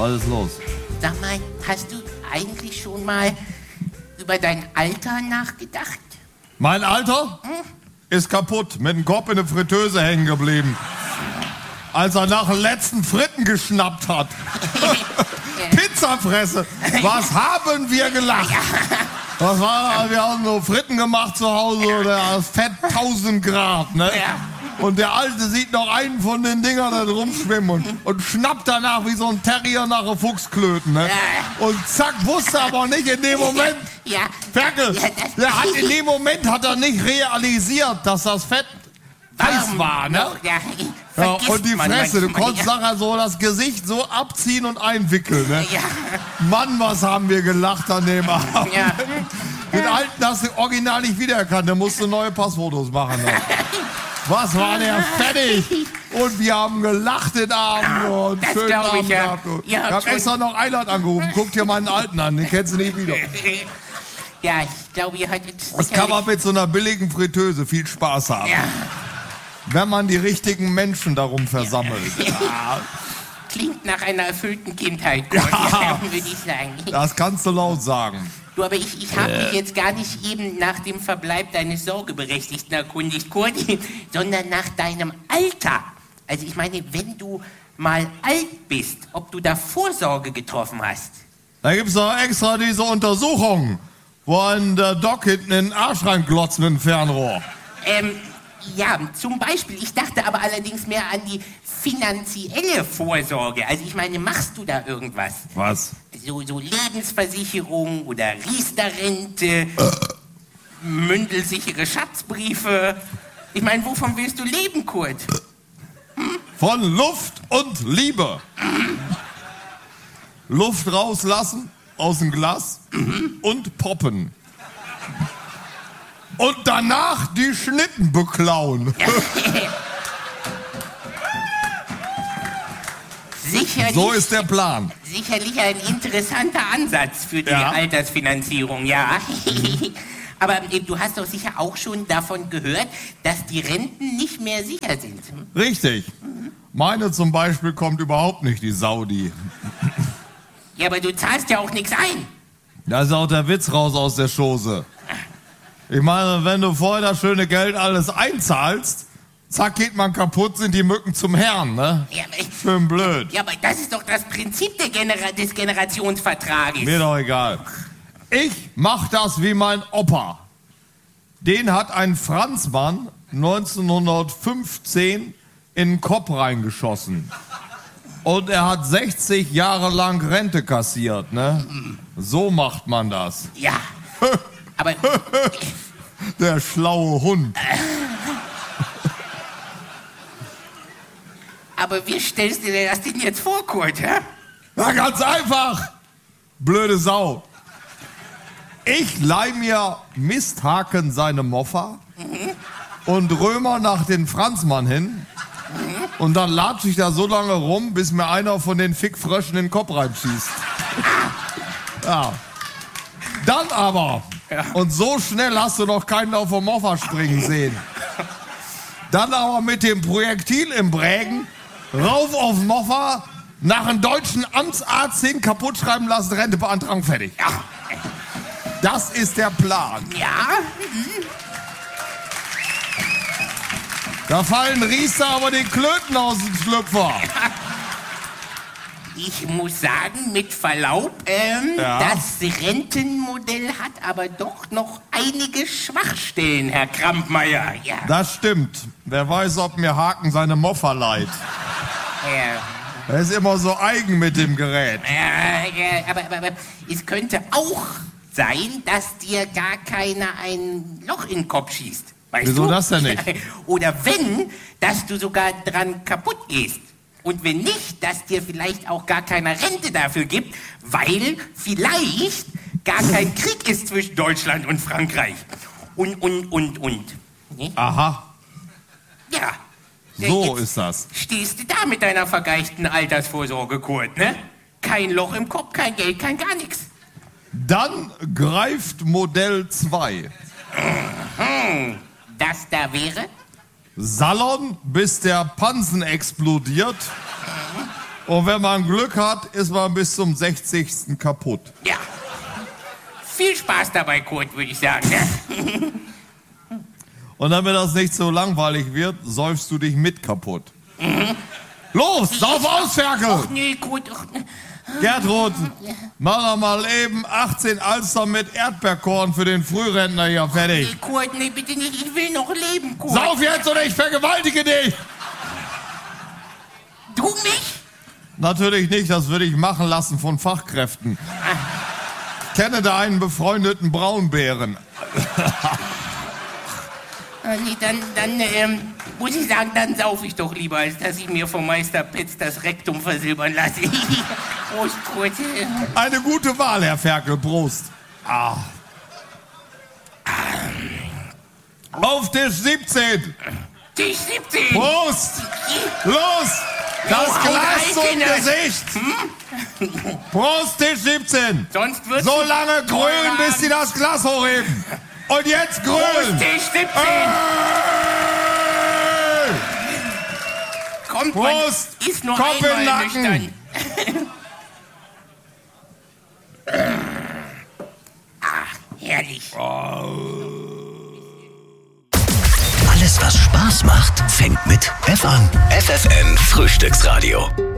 was ist los? Sag mal, hast du eigentlich schon mal über dein Alter nachgedacht? Mein Alter ist kaputt, mit dem Kopf in der Fritteuse hängen geblieben. Als er nach den letzten Fritten geschnappt hat. Pizzafresse, was haben wir gelacht? Was war, wir haben so Fritten gemacht zu Hause, das Fett 1000 Grad, ne? Ja. Und der Alte sieht noch einen von den Dingern da rumschwimmen und schnappt danach wie so ein Terrier nach einem Fuchsklöten, ne? Ja. Und zack, wusste aber nicht in dem Moment, Ja. Ferkel, Ja, der hat in dem Moment hat er nicht realisiert, dass das Fett heiß war, ne? Ja, Ja, vergisst und die man Fresse, du manchmal, konntest ja. nachher so das Gesicht so abziehen und einwickeln, ne? Ja. Mann, was haben wir gelacht an dem Abend. Ja. Den Alten hast du original nicht wiedererkannt, der musste neue Passfotos machen. Ne? Was war der fertig? Und wir haben gelacht den Abend und Das schönen glaub ich, Abend ja. gehabt. Du. Ihr habt Ich hab schon- extra noch Eilert angerufen, guck dir meinen Alten an, den kennst du nicht wieder. Ja, ich glaube, ihr hattet Das kann man mit so einer billigen Fritteuse viel Spaß haben. Ja, Wenn man die richtigen Menschen darum versammelt. Ja, klingt nach einer erfüllten Kindheit, Kurt, Ja. würde ich sagen. das kannst du laut sagen. Du, aber ich habe mich jetzt gar nicht eben nach dem Verbleib deines Sorgeberechtigten erkundigt, Kurt, sondern nach deinem Alter. Also ich meine, wenn du mal alt bist, ob du da Vorsorge getroffen hast. Da gibt's doch extra diese Untersuchung, wo ein der Doc hinten in den Arsch reinglotzt mit dem Fernrohr. Ja, zum Beispiel. Ich dachte aber allerdings mehr an die finanzielle Vorsorge. Also ich meine, machst du da irgendwas? Was? So Lebensversicherung oder Riester-Rente, mündelsichere Schatzbriefe. Ich meine, wovon willst du leben, Kurt? Von Luft und Liebe. Luft rauslassen aus dem Glas und poppen. Und danach die Schnitten beklauen. Sicherlich, So ist der Plan. sicherlich ein interessanter Ansatz für die Ja. Altersfinanzierung, ja. Aber du hast doch sicher auch schon davon gehört, dass die Renten nicht mehr sicher sind. Hm? Richtig. Meine zum Beispiel kommt überhaupt nicht, die Saudi. Ja, aber du zahlst ja auch nichts ein. Da ist auch der Witz raus aus der Chose. Ich meine, wenn du vorher das schöne Geld alles einzahlst, zack, geht man kaputt, sind die Mücken zum Herrn, ne? Ja, Schön blöd. ja, aber das ist doch das Prinzip des Generationsvertrages. Mir doch egal. Ich mach das wie mein Opa. Den hat ein Franzmann 1915 in den Kopf reingeschossen. Und er hat 60 Jahre lang Rente kassiert, ne? So macht man das. Ja, aber Der schlaue Hund. wie stellst du dir das denn jetzt vor, Kurt? Hä? Na, ganz einfach. Blöde Sau. Ich leih mir Misthaken seine Moffa und Römer nach den Franzmann hin. Und dann latsche ich da so lange rum, bis mir einer von den Fickfröschen in den Kopf reinschießt. Ja. Dann aber, und so schnell hast du noch keinen auf den Moffa springen sehen. Dann aber mit dem Projektil im Brägen, rauf auf den Moffa, nach einem deutschen Amtsarzt hin, kaputt schreiben lassen, Rente beantragen, fertig. Ja. Das ist der Plan. Ja? Da fallen Riester aber den Klöten aus dem Schlüpfer. Ich muss sagen, mit Verlaub, Ja. das Rentenmodell hat aber doch noch einige Schwachstellen, Herr Krampmeier. Ja. Das stimmt. Wer weiß, ob mir Haken seine Moffa leiht. Er ist immer so eigen mit dem Gerät. Aber es könnte auch sein, dass dir gar keiner ein Loch in den Kopf schießt. Weißt Wieso du? das denn nicht? Oder wenn, dass du sogar dran kaputt gehst. Und wenn nicht, dass dir vielleicht auch gar keine Rente dafür gibt, weil vielleicht gar kein Krieg ist zwischen Deutschland und Frankreich. Und. Ne? Aha, Ja. so Jetzt ist das. stehst du da mit deiner vergeichten Altersvorsorge, Kurt, ne? Kein Loch im Kopf, kein Geld, kein gar nichts. Dann greift Modell 2. Das da wäre? Salon, bis der Pansen explodiert Und wenn man Glück hat, ist man bis zum 60. kaputt. Ja. Viel Spaß dabei, Kurt, würde ich sagen. Ne? Und damit das nicht so langweilig wird, säufst du dich mit kaputt. Los, sauf aus, Ferkel! Ach nee, Kurt. Gertrud, mach doch mal eben 18 Alster mit Erdbeerkorn für den Frührentner hier fertig. Nee, Kurt, nee, bitte nicht. Ich will noch leben, Kurt. Sauf jetzt oder ich vergewaltige dich! Du mich? Natürlich nicht, das würde ich machen lassen von Fachkräften. Ich kenne da einen befreundeten Braunbären. Nee, dann muss ich sagen, dann sauf ich doch lieber, als dass ich mir vom Meister Petz das Rektum versilbern lasse. Prost, Kurt. Eine gute Wahl, Herr Ferkel, Prost. Auf Tisch 17. Tisch 17. Prost! Los! Das Glas zum Gesicht! Prost, Tisch 17! Sonst wird's So lange grölen, bis Sie das Glas hochheben! Und jetzt grölen! Prost, Tisch 17! Kommt, Prost! man ist nur Kopf im einmal Nacken. nüchtern. Herrlich. Alles, was Spaß macht, fängt mit F an. FFN Frühstücksradio.